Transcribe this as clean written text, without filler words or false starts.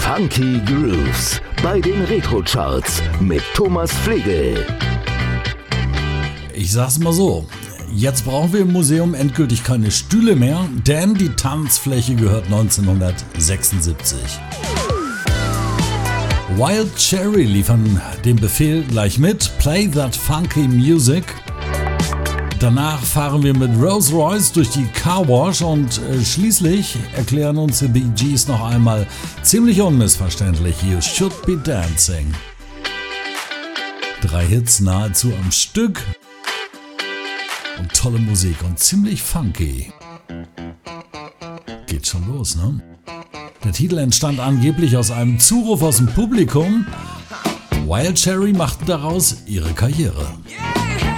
Funky Grooves bei den Retro-Charts mit Thomas Flegel. Ich sag's mal so, jetzt brauchen wir im Museum endgültig keine Stühle mehr, denn die Tanzfläche gehört 1976. Wild Cherry liefern den Befehl gleich mit, Play That Funky Music. Danach fahren wir mit Rolls Royce durch die Car Wash und schließlich erklären uns die Bee Gees noch einmal ziemlich unmissverständlich You Should Be Dancing. 3 Hits nahezu am Stück und tolle Musik und ziemlich funky. Geht schon los, ne? Der Titel entstand angeblich aus einem Zuruf aus dem Publikum. Wild Cherry machten daraus ihre Karriere.